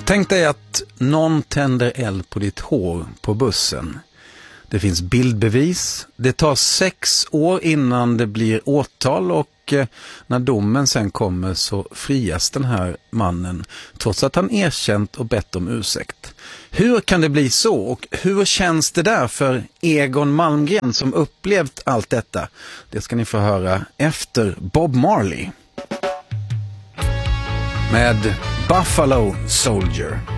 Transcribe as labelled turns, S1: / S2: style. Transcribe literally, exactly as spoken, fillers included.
S1: Tänk dig att någon tänder eld på ditt hår på bussen. Det finns bildbevis. Det tar sex år innan det blir åtal och när domen sen kommer så frias den här mannen trots att han erkänt och bett om ursäkt. Hur kan det bli så och hur känns det där för Egon Malmgren som upplevt allt detta? Det ska ni få höra efter Bob Marley med Buffalo Soldier.